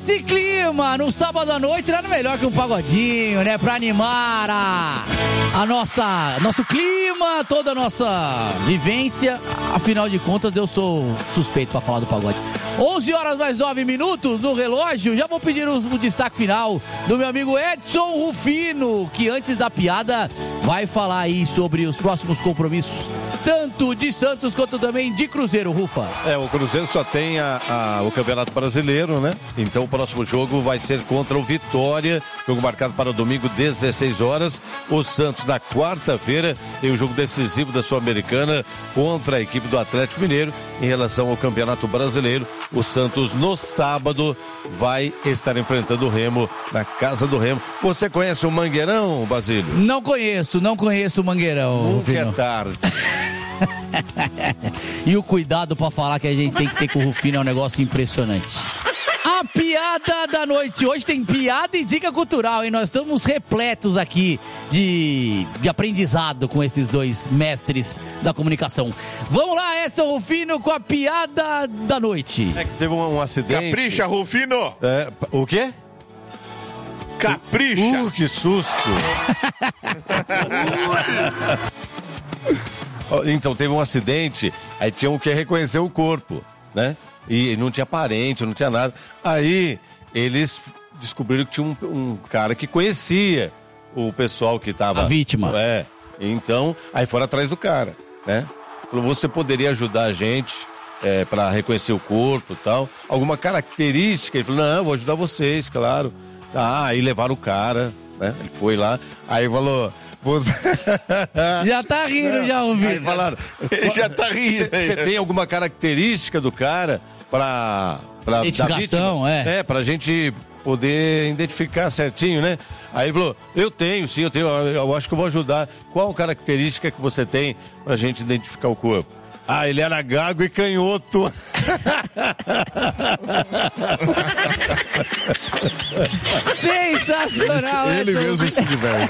Nesse clima, no sábado à noite, nada melhor que um pagodinho, né? Pra animar nosso clima, toda a nossa vivência. Afinal de contas, eu sou suspeito pra falar do pagode. 11 horas mais 9 minutos no relógio. Já vou pedir o destaque final do meu amigo Edson Rufino, que antes da piada vai falar aí sobre os próximos compromissos, tanto de Santos quanto também de Cruzeiro, Rufa. O Cruzeiro só tem o Campeonato Brasileiro, né? Então o próximo jogo vai ser contra o Vitória, jogo marcado para domingo, 16 horas. O Santos, na quarta-feira, tem o jogo decisivo da Sul-Americana contra a equipe do Atlético Mineiro em relação ao Campeonato Brasileiro. O Santos, no sábado, vai estar enfrentando o Remo na casa do Remo. Você conhece o Mangueirão, Basílio? Não conheço o Mangueirão. Nunca é tarde. E o cuidado pra falar que a gente tem que ter com o Rufino é um negócio impressionante. A piada da noite. Hoje tem piada e dica cultural, hein? Nós estamos repletos aqui de aprendizado com esses dois mestres da comunicação. Vamos lá, Edson Rufino, com a piada da noite. É que teve um acidente. Capricha, Rufino! O quê? Capricha! Que susto! Então, teve um acidente, aí tinham que reconhecer o corpo, né? E não tinha parente, não tinha nada. Aí, eles descobriram que tinha um cara que conhecia o pessoal que estava... A vítima. Então, aí foram atrás do cara, né? Falou, você poderia ajudar a gente para reconhecer o corpo e tal? Alguma característica? Ele falou, não, eu vou ajudar vocês, claro. Aí levaram o cara, né? Ele foi lá, aí falou... Já tá rindo, já ouvi. Aí falaram, já tá rindo. Você tem alguma característica do cara pra identificação, pra gente poder identificar certinho, né? Aí ele falou, eu tenho, eu acho que eu vou ajudar. Qual característica que você tem pra gente identificar o corpo? Ele era gago e canhoto. Sensacional, ele mesmo se diverte.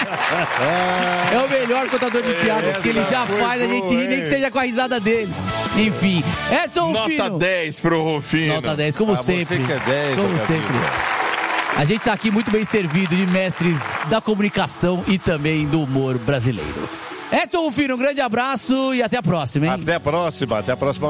É o melhor contador de piadas que ele já faz, a gente ri, nem que seja com a risada dele. Enfim, Edson Rufino. Nota 10 pro Rufino. Nota 10, como sempre. Você que é 10. Como sempre. A gente tá aqui muito bem servido de mestres da comunicação e também do humor brasileiro. Edson Rufino, um grande abraço e até a próxima, hein? Até a próxima.